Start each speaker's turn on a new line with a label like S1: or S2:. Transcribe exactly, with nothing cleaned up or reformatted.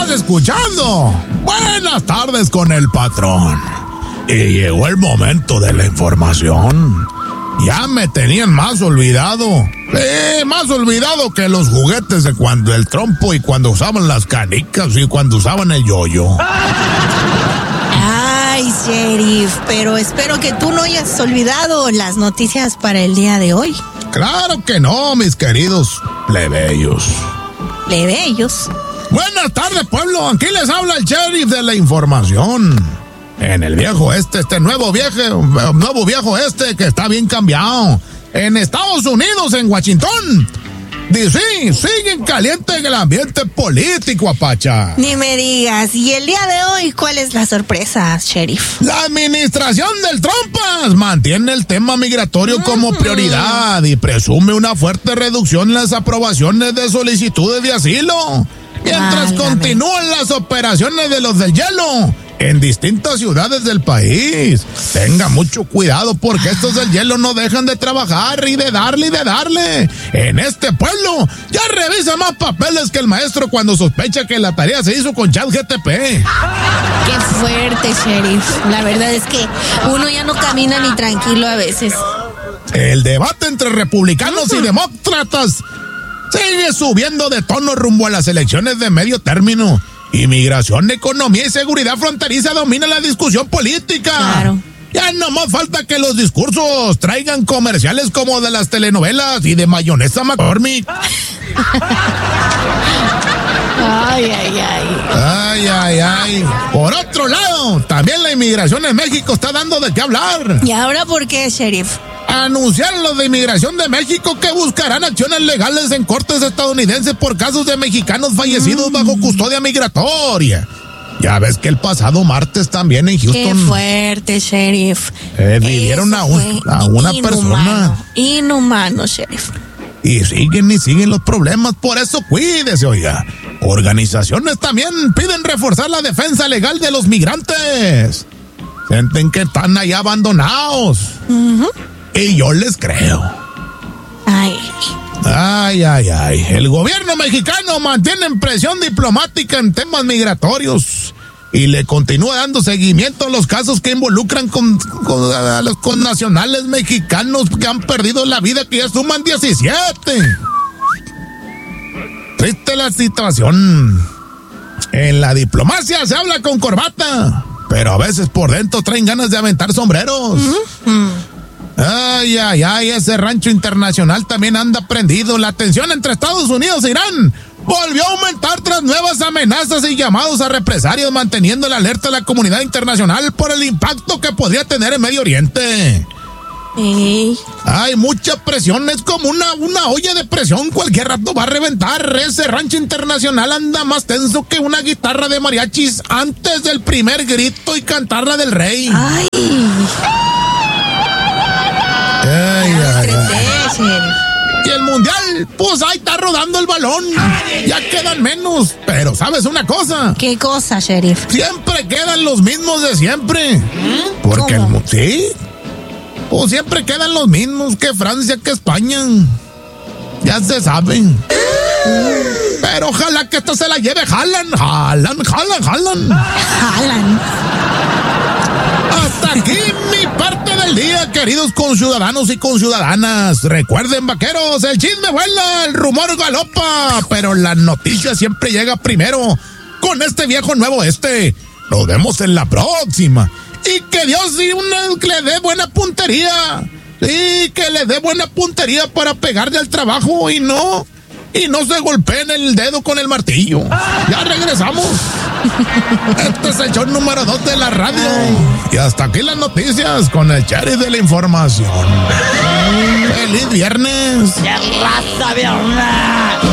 S1: Estás escuchando Buenas tardes con el patrón. Y llegó el momento de la información. Ya me tenían más olvidado. Sí, más olvidado que los juguetes de cuando el trompo y cuando usaban las canicas y cuando usaban el yoyo.
S2: Ay, Sheriff, pero espero que tú no hayas olvidado las noticias para el día de hoy.
S1: Claro que no, mis queridos plebeyos.
S2: ¿Plebeyos?
S1: Buenas tardes, pueblo. Aquí les habla el sheriff de la información. En el viejo este, este nuevo viejo, nuevo viejo este que está bien cambiado. En Estados Unidos, en Washington. Dice, sí, sigue caliente en el ambiente político, apacha.
S2: Ni me digas. Y el día de hoy, ¿cuál es la sorpresa, Sheriff?
S1: La administración del Trumpas mantiene el tema migratorio como prioridad y presume una fuerte reducción en las aprobaciones de solicitudes de asilo. Mientras
S2: Válgame.
S1: continúan las operaciones de los del hielo en distintas ciudades del país. Tenga mucho cuidado porque estos del hielo no dejan de trabajar y de darle y de darle. En este pueblo ya revisa más papeles que el maestro cuando sospecha que la tarea se hizo con ChatGPT.
S2: Qué fuerte, Sheriff. La verdad es que uno ya no camina ni tranquilo a veces.
S1: El debate entre republicanos y demócratas sigue subiendo de tono rumbo a las elecciones de medio término. Inmigración, economía y seguridad fronteriza dominan la discusión política.
S2: Claro.
S1: Ya no más falta que los discursos traigan comerciales como de las telenovelas y de mayonesa McCormick.
S2: Ay, ay, ay.
S1: Ay, ay, ay. Por otro lado, también la inmigración en México está dando de qué hablar.
S2: ¿Y ahora por qué, Sheriff?
S1: Anunciaron los de Inmigración de México que buscarán acciones legales en cortes estadounidenses por casos de mexicanos fallecidos mm. bajo custodia migratoria. Ya ves que el pasado martes también en Houston.
S2: Qué fuerte, Sheriff.
S1: Eh, vivieron a, un, a una
S2: inhumano,
S1: persona.
S2: Inhumano, Sheriff.
S1: Y siguen y siguen los problemas, por eso cuídese, oiga. Organizaciones también piden reforzar la defensa legal de los migrantes. Sienten que están ahí abandonados.
S2: Uh-huh.
S1: Y yo les creo.
S2: Ay.
S1: Ay, ay, ay. El gobierno mexicano mantiene presión diplomática en temas migratorios y le continúa dando seguimiento a los casos que involucran con, con, a los connacionales mexicanos que han perdido la vida, que ya suman diecisiete. Triste la situación. En la diplomacia se habla con corbata, pero a veces por dentro traen ganas de aventar sombreros. Uh-huh. Ay, ay, ay, ese rancho internacional también anda prendido. La tensión entre Estados Unidos e Irán volvió a aumentar tras nuevas amenazas y llamados a represalias, manteniendo la alerta a la comunidad internacional por el impacto que podría tener en Medio Oriente.
S2: ¿Eh?
S1: Hay mucha presión, es como una, una olla de presión, cualquier rato va a reventar. Ese rancho internacional anda más tenso que una guitarra de mariachis antes del primer grito y cantarla del rey.
S2: Ay.
S1: Ay, ay, ay. Y el mundial, pues ahí está rodando el balón. Ya quedan menos. Pero ¿sabes una cosa?
S2: ¿Qué cosa, Sheriff?
S1: Siempre quedan los mismos de siempre. ¿Mm? Porque el, sí. Pues siempre quedan los mismos que Francia, que España. Ya se saben. Pero ojalá que esta se la lleve Haaland. Haaland, Haaland, Haaland.
S2: Haaland.
S1: Hasta aquí mi parte del día, queridos conciudadanos y conciudadanas. Recuerden, vaqueros, el chisme vuela, el rumor galopa, pero la noticia siempre llega primero con este viejo nuevo este. Nos vemos en la próxima. Y que Dios sí una, le dé buena puntería. Sí, que le dé buena puntería para pegarle al trabajo y no... Y no se golpeen el dedo con el martillo. Ya regresamos. Este es el show número dos de la radio. Y hasta aquí las noticias con el sheriff de la información. ¡Feliz viernes!
S3: ¡Qué raza, viernes!